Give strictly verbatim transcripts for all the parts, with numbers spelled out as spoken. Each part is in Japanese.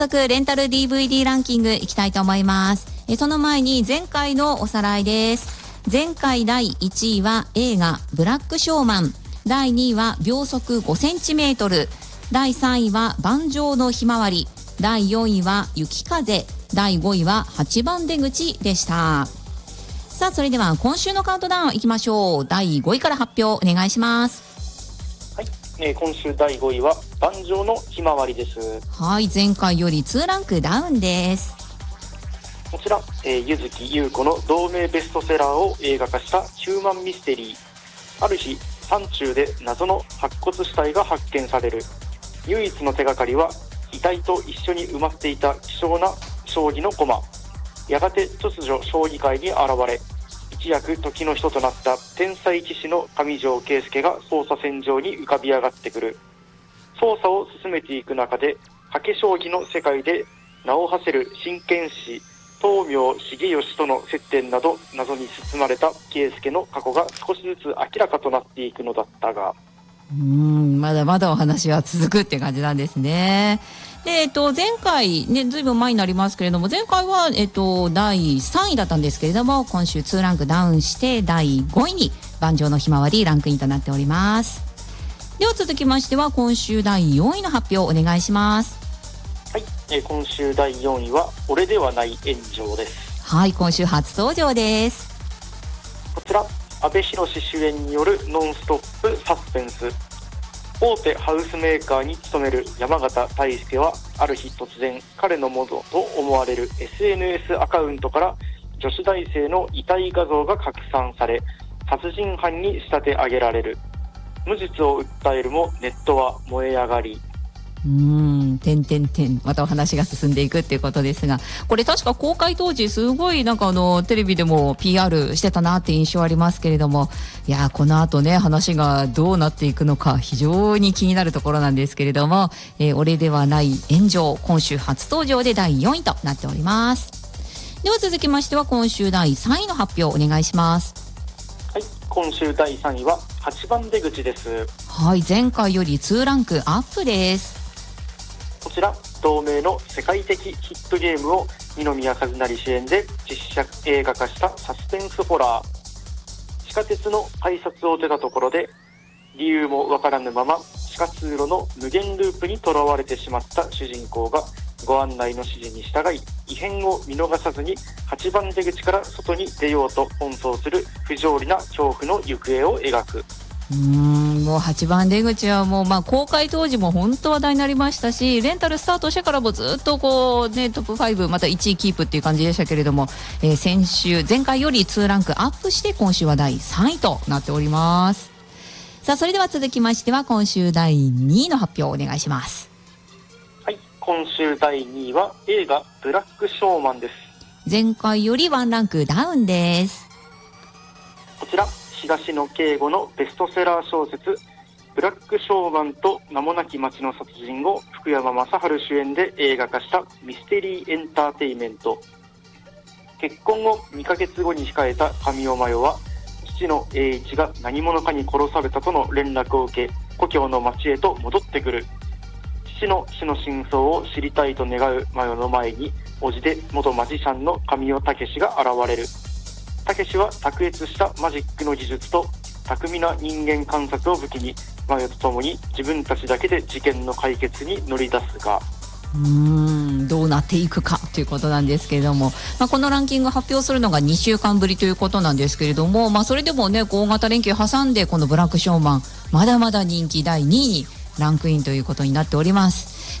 早速レンタル ディーブイディー ランキングいきたいと思います。えその前に前回のおさらいです。前回だいいちいは映画ブラックショーマン、だいにいは秒速ごセンチメートル、だいさんいは盤上のひまわり、だいよんいは雪風、だいごいははちばん出口でした。さあそれでは今週のカウントダウンいきましょう。だいごいから発表お願いします。 はい、えー、今週だいごいは盤上のひまわりです。 はい、前回よりにランクダウンです。 こちら、えー、柚木優子の同名ベストセラーを映画化したヒューマンミステリー。ある日山中で謎の白骨死体が発見される。唯一の手がかりは遺体と一緒に埋まっていた希少な将棋の駒。やがて突如将棋界に現れ、一躍時の人となった天才棋士の上條圭介が捜査線上に浮かび上がってくる。捜査を進めていく中で賭け将棋の世界で名を馳せる真剣士東明重義との接点など謎に包まれた圭介の過去が少しずつ明らかとなっていくのだったが、 うーんまだまだお話は続くって感じなんですね。で、えっと、前回ねずいぶん前になりますけれども、前回は、えっと、だいさんいだったんですけれども、今週にランクダウンしてだいごいに盤上のひまわりランクインとなっております。では続きましては今週だいよんいの発表お願いします。 はい、えー、今週だいよんいは俺ではない炎上です。 はい、今週初登場です。 こちら阿部寛主演によるノンストップサスペンス。大手ハウスメーカーに勤める山形大輔はある日突然彼のものと思われる エスエヌエス アカウントから女子大生の遺体画像が拡散され、殺人犯に仕立て上げられる。無実を訴えるもネットは燃え上がり、 うーん、てんてんてん、またお話が進んでいくっていうことですが、これ確か公開当時すごいなんかあのテレビでも ピーアール してたなって印象ありますけれども、いやこの後ね話がどうなっていくのか非常に気になるところなんですけれども、えー、俺ではない炎上、今週初登場でだいよんいとなっております。では続きましては今週だいさんいの発表お願いします。 はい、今週だいさんいははちばん出口です。 はい、前回よりにランクアップです。 こちら同名の世界的ヒットゲームを二宮和也主演で実写映画化したサスペンスホラー。地下鉄の改札を出たところで理由もわからぬまま地下通路の無限ループにとらわれてしまった主人公がご案内の指示に従い異変を見逃さずにはちばん出口から外に出ようと奔走する不条理な恐怖の行方を描く。 うーんもうはちばん出口はもう、まあ、公開当時も本当話題になりましたし、レンタルスタートしてからもずっとこう、ね、トップごまたいちいキープっていう感じでしたけれども、えー、先週前回よりにランクアップして今週はだいさんいとなっております。さあそれでは続きましては今週だいにいの発表をお願いします。 はい、今週だいにいは映画ブラックショーマンです。 前回よりいちランクダウンです。 こちら東野圭吾のベストセラー小説ブラックショーマンと名もなき町の殺人を福山雅治主演で映画化したミステリーエンターテイメント。結婚後にかげつごに控えた上尾真代は父の栄一が何者かに殺されたとの連絡を受け故郷の町へと戻ってくる。父の死の真相を知りたいと願う真代の前に叔父で元マジシャンの上尾武が現れる。武史は卓越したマジックの技術と巧みな人間観察を武器に真代と共に自分たちだけで事件の解決に乗り出すが、 うーんどうなっていくかということなんですけれども、まあ、このランキング発表するのがにしゅうかんぶりということなんですけれども、まあ、それでもね大型連休挟んでこのブラックショーマンまだまだ人気だいにいにランクインということになっております。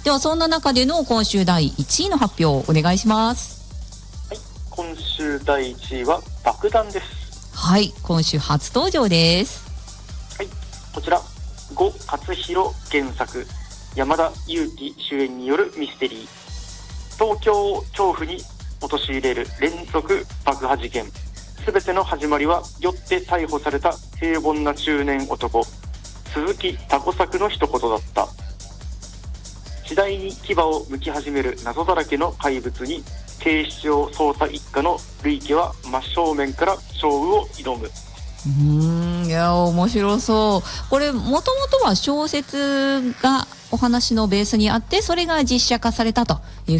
ではそんな中での今週だいいちいの発表をお願いします。 はい、今週だいいちいは爆弾です。 はい、今週初登場です。 はい、こちら呉勝弘原作山田裕貴主演によるミステリー。東京を恐怖に陥れる連続爆破事件。すべての始まりはよって逮捕された平凡な中年男鈴木タコ作の一言だった。次第に牙を剥き始める謎だらけの怪物に警視庁捜査一課の類家は真正面から勝負を挑む。 うーんや面白そう。これもともとは小説がお話のベースにあって、それが実写化されたという